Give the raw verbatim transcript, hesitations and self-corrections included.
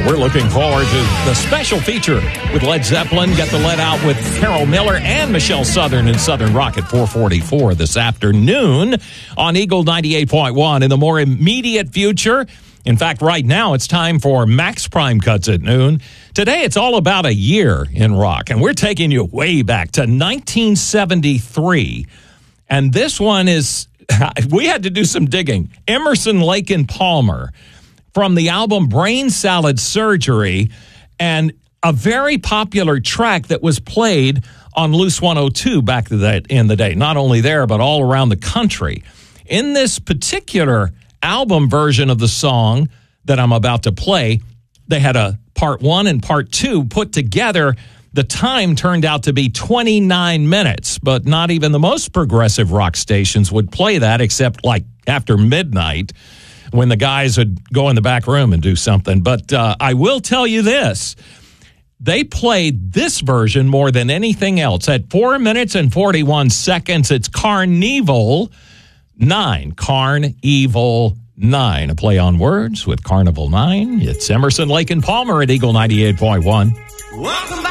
we're looking forward to the special feature with Led Zeppelin. Get the Let Out with Carol Miller and Michelle Southern in Southern Rock at four forty-four this afternoon on Eagle ninety-eight point one. In the more immediate future, in fact, right now, it's time for Max Prime Cuts at noon. Today, it's all about a year in rock, and we're taking you way back to nineteen seventy-three. And this one is, we had to do some digging. Emerson, Lake and Palmer from the album Brain Salad Surgery, and a very popular track that was played on Loose one oh two back in the day. Not only there, but all around the country. In this particular album version of the song that I'm about to play, they had a part one and part two put together. The time turned out to be twenty-nine minutes, but not even the most progressive rock stations would play that, except like after midnight when the guys would go in the back room and do something. But uh, I will tell you this. They played this version more than anything else. At four minutes and forty-one seconds, it's Carnival nine. Carnival nine. A play on words with Carnival nine. It's Emerson, Lake and Palmer at Eagle ninety-eight point one. Welcome back.